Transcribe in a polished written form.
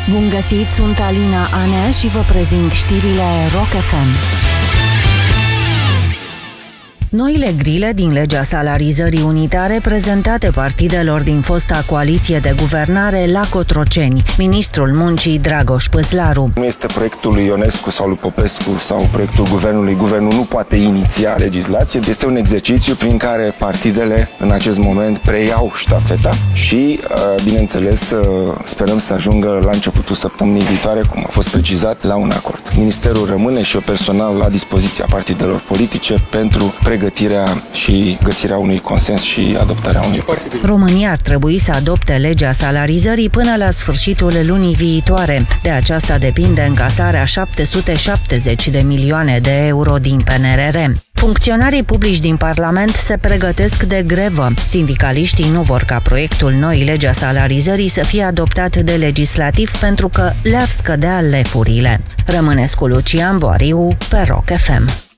Bun găsit, sunt Alina Anea și vă prezint știrile Rock FM. Noile grile din legea salarizării unitare prezentate partidelor din fosta coaliție de guvernare la Cotroceni. Ministrul Muncii Dragoș Păslaru. Nu este proiectul lui Ionescu sau lui Popescu sau proiectul guvernului. Guvernul nu poate iniția legislație. Este un exercițiu prin care partidele în acest moment preiau ștafeta și, bineînțeles, sperăm să ajungă la începutul săptămânii viitoare, cum a fost precizat, la un acord. Ministerul rămâne și eu personal la dispoziția partidelor politice pentru pregătirea și găsirea unui consens și adoptarea unui proiect. România ar trebui să adopte legea salarizării până la sfârșitul lunii viitoare. De aceasta depinde încasarea 770 de milioane de euro din PNRR. Funcționarii publici din Parlament se pregătesc de grevă. Sindicaliștii nu vor ca proiectul noi legea salarizării să fie adoptat de legislativ pentru că le-ar scădea lefurile. Rămânescu Lucian Boariu pe Rock FM.